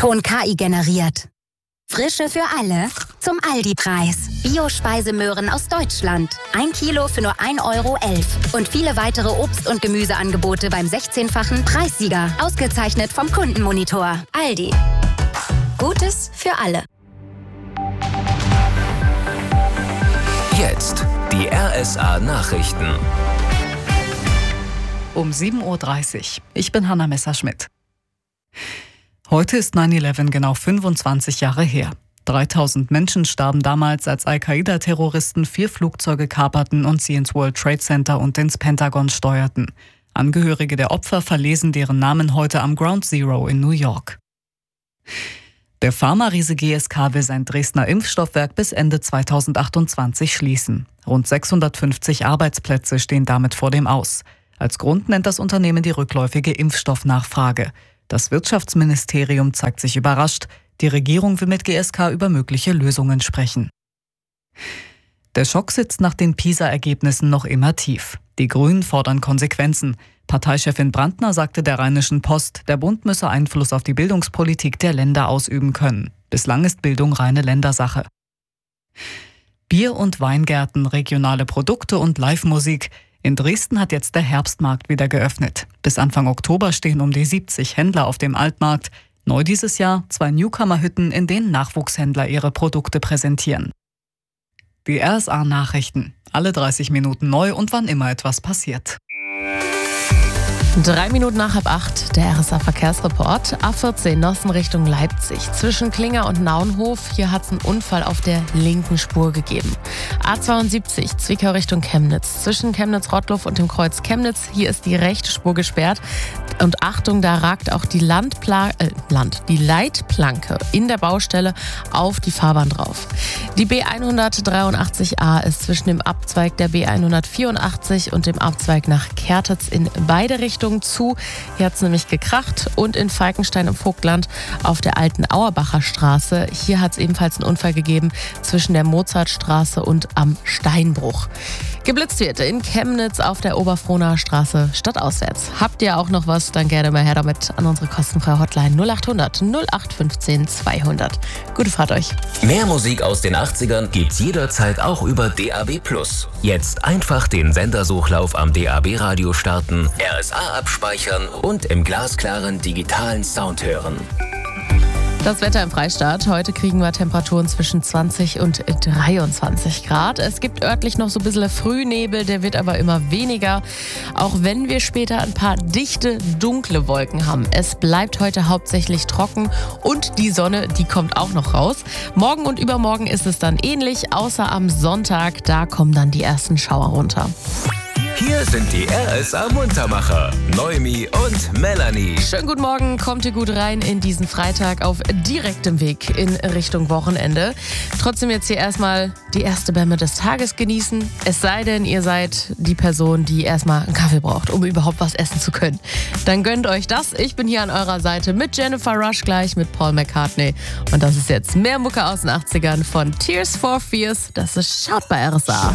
Ton KI generiert. Frische für alle zum Aldi-Preis. Bio-Speisemöhren aus Deutschland. 1 Kilo für nur 1,11 € und viele weitere Obst- und Gemüseangebote beim 16-fachen Preissieger. Ausgezeichnet vom Kundenmonitor. Aldi. Gutes für alle. Jetzt die RSA-Nachrichten. Um 7:30 Uhr. Ich bin Hanna Messerschmidt. Heute ist 9/11 genau 25 Jahre her. 3000 Menschen starben damals, als Al-Qaida-Terroristen 4 Flugzeuge kaperten und sie ins World Trade Center und ins Pentagon steuerten. Angehörige der Opfer verlesen deren Namen heute am Ground Zero in New York. Der Pharma-Riese GSK will sein Dresdner Impfstoffwerk bis Ende 2028 schließen. Rund 650 Arbeitsplätze stehen damit vor dem Aus. Als Grund nennt das Unternehmen die rückläufige Impfstoffnachfrage. Das Wirtschaftsministerium zeigt sich überrascht. Die Regierung will mit GSK über mögliche Lösungen sprechen. Der Schock sitzt nach den PISA-Ergebnissen noch immer tief. Die Grünen fordern Konsequenzen. Parteichefin Brandner sagte der Rheinischen Post, der Bund müsse Einfluss auf die Bildungspolitik der Länder ausüben können. Bislang ist Bildung reine Ländersache. Bier- und Weingärten, regionale Produkte und Live-Musik. In Dresden hat jetzt der Herbstmarkt wieder geöffnet. Bis Anfang Oktober stehen um die 70 Händler auf dem Altmarkt. Neu dieses Jahr 2 Newcomer-Hütten, in denen Nachwuchshändler ihre Produkte präsentieren. Die RSA-Nachrichten. Alle 30 Minuten neu und wann immer etwas passiert. 3 Minuten nach 7:30, der RSA-Verkehrsreport. A14 Nossen Richtung Leipzig. Zwischen Klinger und Naunhof, hier hat es einen Unfall auf der linken Spur gegeben. A72 Zwickau Richtung Chemnitz. Zwischen Chemnitz-Rottluff und dem Kreuz Chemnitz, hier ist die rechte Spur gesperrt. Und Achtung, da ragt auch die Leitplanke in der Baustelle auf die Fahrbahn drauf. Die B183a ist zwischen dem Abzweig der B184 und dem Abzweig nach Kertitz in beide Richtungen zu. Hier hat es nämlich gekracht. Und in Falkenstein im Vogtland auf der alten Auerbacher Straße. Hier hat es ebenfalls einen Unfall gegeben zwischen der Mozartstraße und am Steinbruch. Geblitzt wird in Chemnitz auf der Oberfrohnaer Straße stadtauswärts. Habt ihr auch noch was, dann gerne mal her damit an unsere kostenfreie Hotline 0800 0815 200. Gute Fahrt euch. Mehr Musik aus den 80ern gibt's jederzeit auch über DAB+. Jetzt einfach den Sendersuchlauf am DAB-Radio starten, RSA abspeichern und im glasklaren digitalen Sound hören. Das Wetter im Freistaat. Heute kriegen wir Temperaturen zwischen 20 und 23 Grad. Es gibt örtlich noch so ein bisschen Frühnebel, der wird aber immer weniger. Auch wenn wir später ein paar dichte, dunkle Wolken haben. Es bleibt heute hauptsächlich trocken und die Sonne, die kommt auch noch raus. Morgen und übermorgen ist es dann ähnlich, außer am Sonntag. Da kommen dann die ersten Schauer runter. Hier sind die RSA-Muntermacher, Noemi und Melanie. Schönen guten Morgen, kommt ihr gut rein in diesen Freitag auf direktem Weg in Richtung Wochenende. Trotzdem jetzt hier erstmal die erste Bämme des Tages genießen. Es sei denn, ihr seid die Person, die erstmal einen Kaffee braucht, um überhaupt was essen zu können. Dann gönnt euch das. Ich bin hier an eurer Seite mit Jennifer Rush gleich, mit Paul McCartney. Und das ist jetzt mehr Mucke aus den 80ern von Tears for Fears. Das ist Schaut bei RSA.